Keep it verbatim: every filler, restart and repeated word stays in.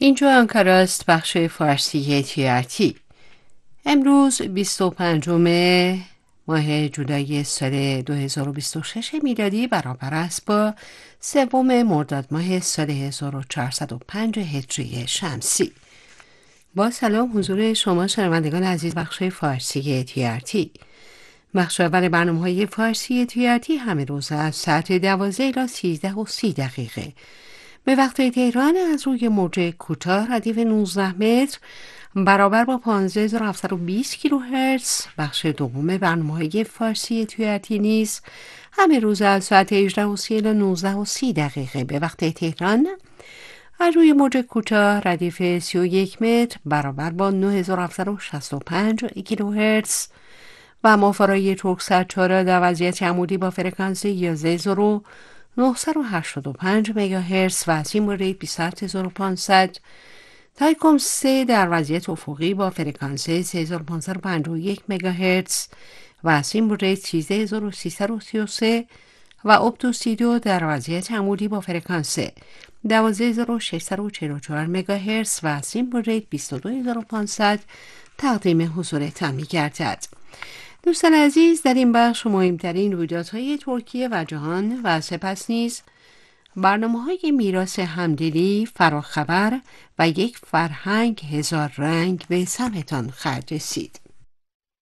اینجا آنکارا است، بخش فارسی تی ار تی. امروز بیست و پنجم ماه جولای سال دو هزار و بیست و شش میلادی برابر است با سوم مرداد ماه سال هزار و چهارصد و پنج هجری شمسی. با سلام حضور شما شنوندگان عزیز بخش فارسی تی ار تی. بخش اول برنامه‌های فارسی تی ار تی همه روز از ساعت دوازده الی سیزده و سی دقیقه به وقت تهران از روی موج کوتاه ردیف نوزده متر برابر با پانزده هزار و هفتصد و بیست کیلوهرتز. بخش دوم برنامه‌های فارسی تی ار تی نیز همه روز از ساعت هجده و سی الی نوزده و سی دقیقه به وقت تهران از روی موج کوتاه ردیف سی و یک متر برابر با نه هزار و هفتصد و شصت و پنج کیلوهرتز و ماهواره‌ی ترک‌سات چهار در وضعیت عمودی با فرکانس یازده هزار و نهصد و هشتاد و پنج مگاهرتز و سیم ریت بیست و هفت هزار و پانصد. تایکوم سه در وضعیت افقی با فرکانس سه هزار و پانصد و پنجاه و یک مگاهرتز و سیم ریت سیزده هزار و سیصد و سی و سه و اپتو سی دو در وضعیت عمودی با فرکانس دوازده هزار و ششصد و چهل و چهار مگاهرتز و سیم ریت بیست و دو هزار و پانصد تقدیم حضورتان می‌گردد. دوستان عزیز، در این بخش مهمترین رویدادهای ترکیه و جهان و سپس نیز برنامه‌های میراث همدلی، فراخبر و یک فرهنگ هزار رنگ به سمعتان خواهد رسید.